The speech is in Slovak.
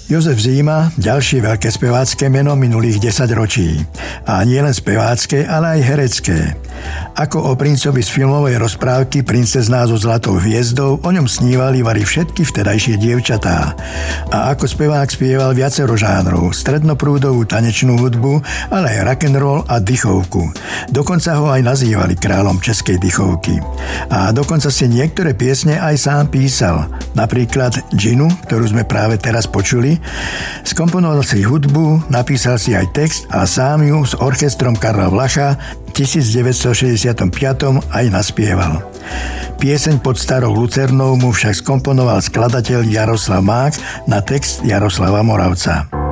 Jozef Zíma, ďalšie veľké spevácké meno minulých 10 ročí. A nie len spevácké, ale aj herecké. Ako o princovi z filmovej rozprávky Princezná so zlatou hviezdou, o ňom snívali vari všetky vtedajšie dievčatá. A ako spevák spieval viacero žánrov, strednoprúdovú tanečnú hudbu, ale aj rock'n'roll a dychovku. Dokonca ho aj nazývali kráľom českej dychovky. A dokonca si niektoré piesne aj sám písal. Napríklad Džinu, ktorú sme práve teraz počuli, skomponoval si hudbu, napísal si aj text a sám ju s orchestrom Karla Vlacha v 1965 aj naspieval. Pieseň Pod starou lucernou mu však skomponoval skladateľ Jaroslav Mák na text Jaroslava Moravca.